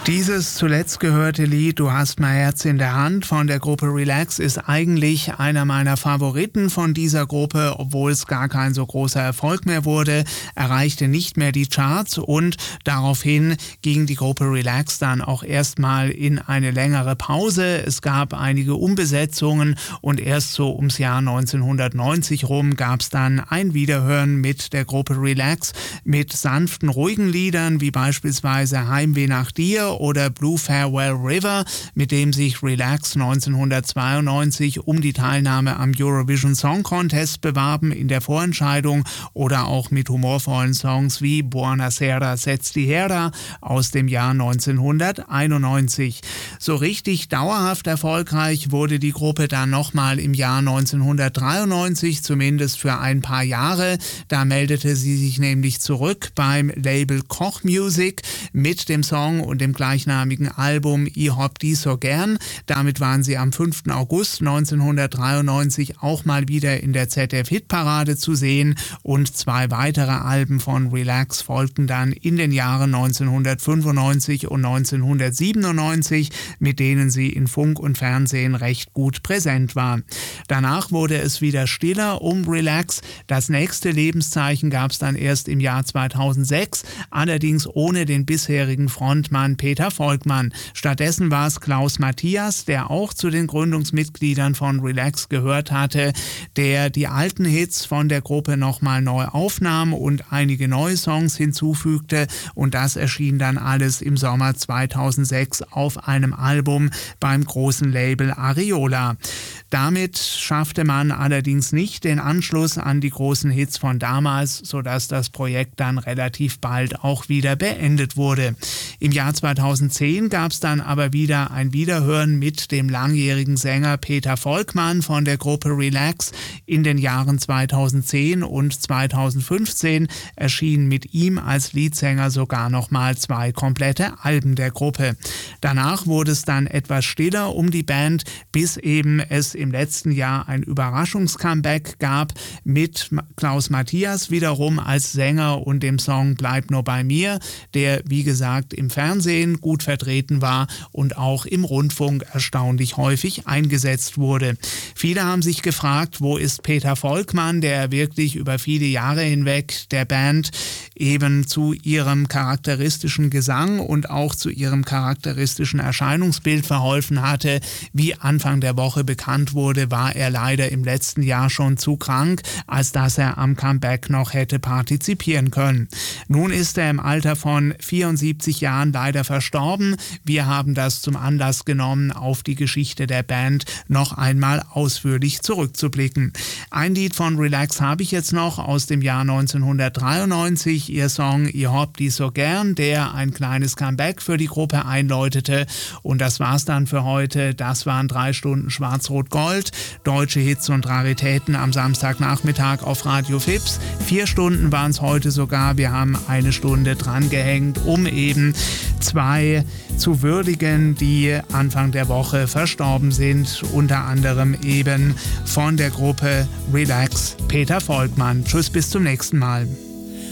Dieses zuletzt gehörte Lied "Du hast mein Herz in der Hand" von der Gruppe Relax ist eigentlich einer meiner Favoriten von dieser Gruppe, obwohl es gar kein so großer Erfolg mehr wurde, erreichte nicht mehr die Charts und daraufhin ging die Gruppe Relax dann auch erstmal in eine längere Pause. Es gab einige Umbesetzungen und erst so ums Jahr 1990 rum gab es dann ein Wiederhören mit der Gruppe Relax mit sanften, ruhigen Liedern wie beispielsweise "Heimweh nach dir" oder "Blue Farewell River", mit dem sich Relax 1992 um die Teilnahme am Eurovision Song Contest bewarben in der Vorentscheidung, oder auch mit humorvollen Songs wie "Buonasera setz die Hera" aus dem Jahr 1991. So richtig dauerhaft erfolgreich wurde die Gruppe dann nochmal im Jahr 1993, zumindest für ein paar Jahre. Da meldete sie sich nämlich zurück beim Label Koch Music mit dem Song und dem gleichnamigen Album "I hab die so gern". Damit waren sie am 5. August 1993 auch mal wieder in der ZDF-Hitparade zu sehen und 2 weitere Alben von Relax folgten dann in den Jahren 1995 und 1997, mit denen sie in Funk und Fernsehen recht gut präsent war. Danach wurde es wieder stiller um Relax. Das nächste Lebenszeichen gab es dann erst im Jahr 2006, allerdings ohne den bisherigen Frontmann Peter Volkmann. Stattdessen war es Klaus Matthias, der auch zu den Gründungsmitgliedern von Relax gehört hatte, der die alten Hits von der Gruppe nochmal neu aufnahm und einige neue Songs hinzufügte, und das erschien dann alles im Sommer 2006 auf einem Album beim großen Label Ariola. Damit schaffte man allerdings nicht den Anschluss an die großen Hits von damals, sodass das Projekt dann relativ bald auch wieder beendet wurde. Im Jahr 2010 gab es dann aber wieder ein Wiederhören mit dem langjährigen Sänger Peter Volkmann von der Gruppe Relax. In den Jahren 2010 und 2015 erschienen mit ihm als Leadsänger sogar nochmal 2 komplette Alben der Gruppe. Danach wurde es dann etwas stiller um die Band, bis eben es im letzten Jahr ein Überraschungscomeback gab mit Klaus Matthias wiederum als Sänger und dem Song "Bleib nur bei mir", der wie gesagt im Fernsehen gut vertreten war und auch im Rundfunk erstaunlich häufig eingesetzt wurde. Viele haben sich gefragt, wo ist Peter Volkmann, der wirklich über viele Jahre hinweg der Band eben zu ihrem charakteristischen Gesang und auch zu ihrem charakteristischen Erscheinungsbild verholfen hatte. Wie Anfang der Woche bekannt wurde, war er leider im letzten Jahr schon zu krank, als dass er am Comeback noch hätte partizipieren können. Nun ist er im Alter von 74 Jahren leider verstorben. Wir haben das zum Anlass genommen, auf die Geschichte der Band noch einmal ausführlich zurückzublicken. Ein Lied von Relax habe ich jetzt noch aus dem Jahr 1993, ihr Song "I hab die so gern", der ein kleines Comeback für die Gruppe einläutete. Und das war's dann für heute. Das waren 3 Stunden Schwarz-Rot-Gold, deutsche Hits und Raritäten am Samstagnachmittag auf Radio Fips. 4 Stunden waren es heute sogar. Wir haben 1 Stunde dran gehängt, um eben 2 zu würdigen, die Anfang der Woche verstorben sind, unter anderem eben von der Gruppe Relax Peter Volkmann. Tschüss, bis zum nächsten Mal.